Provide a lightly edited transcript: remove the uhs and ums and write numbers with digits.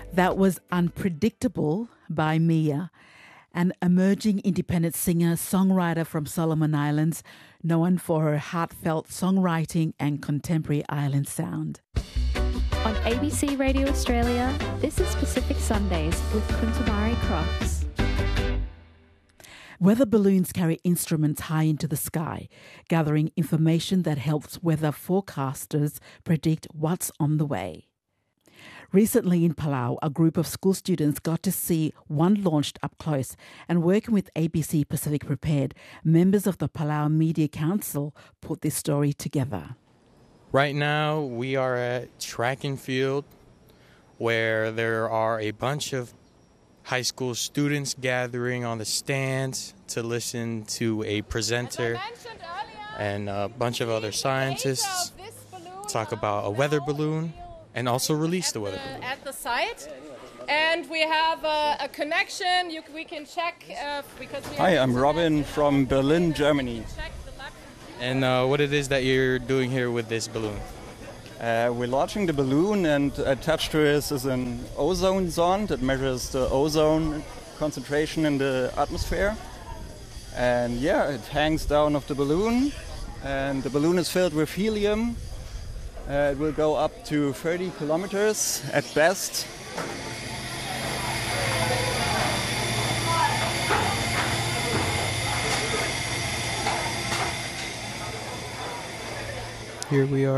That was Unpredictable by Mia, an emerging independent singer-songwriter from Solomon Islands, known for her heartfelt songwriting and contemporary island sound. On ABC Radio Australia, this is Pacific Sundays with Kuntamari Cross. Weather balloons carry instruments high into the sky, gathering information that helps weather forecasters predict what's on the way. Recently in Palau, a group of school students got to see one launched up close, and working with ABC Pacific Prepared, members of the Palau Media Council put this story together. Right now, we are at track and field, where there are a bunch of high school students gathering on the stands to listen to a presenter and a bunch of other scientists talk about a weather balloon and also release the weather balloon. At the site. And we have a connection. We can check because we Hi, I'm Robin from Berlin, Germany. And what it is that you're doing here with this balloon? We're launching the balloon, and attached to it is an ozone zond that measures the ozone concentration in the atmosphere. And yeah, it hangs down off the balloon, and the balloon is filled with helium. It will go up to 30 kilometers at best. Here we are